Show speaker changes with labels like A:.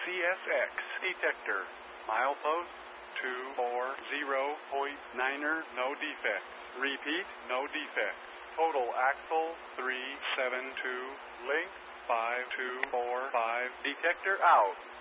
A: CSX detector. Milepost 240.9er, no defects. Repeat, no defects. Total axle 372, length 5245. Detector out.